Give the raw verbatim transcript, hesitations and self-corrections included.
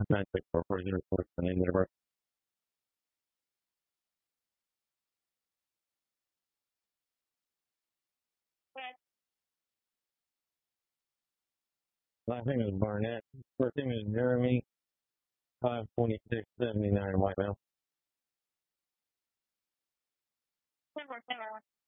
nine six four four zero four, the name of the birth. Last name is Barnett. First name is Jeremy. five twenty-six seventy-nine white male.